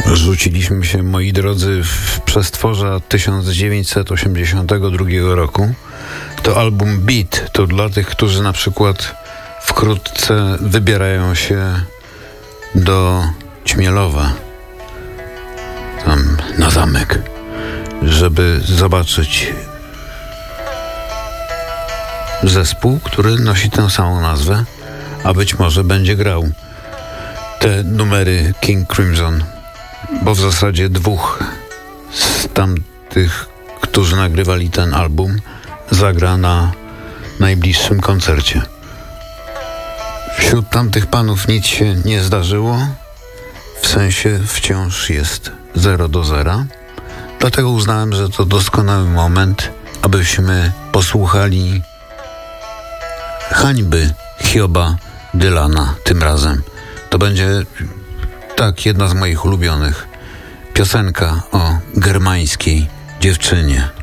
Rzuciliśmy się, moi drodzy, w przestworza 1982 roku. To album Beat. To dla tych, którzy na przykład wkrótce wybierają się do Ćmielowa, tam na zamek, żeby zobaczyć zespół, który nosi tę samą nazwę, a być może będzie grał te numery King Crimson, bo w zasadzie dwóch z tamtych, którzy nagrywali ten album, zagra na najbliższym koncercie. Wśród tamtych panów nic się nie zdarzyło, w sensie wciąż jest 0-0. Dlatego uznałem, że to doskonały moment, abyśmy posłuchali Hańby Hioba Dylana tym razem. To będzie jedna z moich ulubionych. Piosenka o germańskiej dziewczynie.